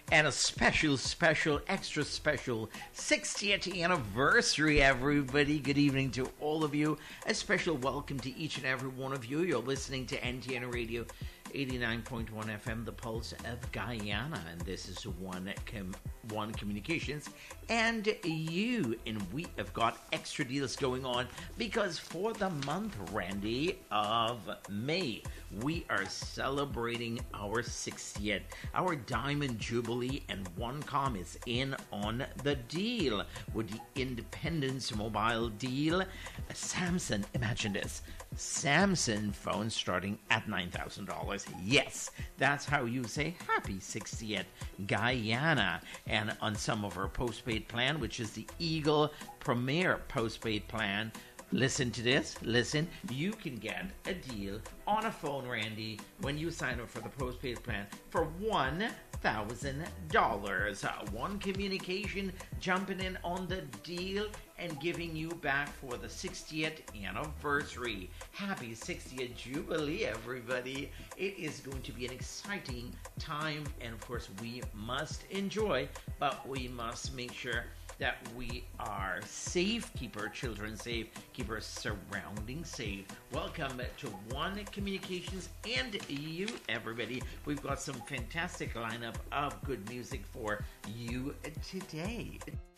and a special, extra special 60th anniversary, everybody. Good evening to all of you. A special welcome to each and every one of you. You're listening to NTN Radio 89.1 FM, the pulse of Guyana, and this is One Communications and you. And we have got extra deals going on because for the month, Randy, of May, we are celebrating our 60th, our Diamond Jubilee, and OneCom is in on the deal with the Independence Mobile deal. Samsung, imagine this, Samsung phone starting at $9,000. Yes, that's how you say happy 60th Guyana. And on some of our postpaid plan, which is the Eagle Premier postpaid plan, listen to this. Listen, you can get a deal on a phone, Randy, when you sign up for the postpaid plan for $1,000. One Communication jumping in on the deal and giving you back for the 60th anniversary. Happy 60th Jubilee, everybody. It is going to be an exciting time, and of course we must enjoy, but we must make sure that we are safe, keep our children safe, keep our surroundings safe. Welcome to One Communications and you, everybody. We've got some fantastic lineup of good music for you today.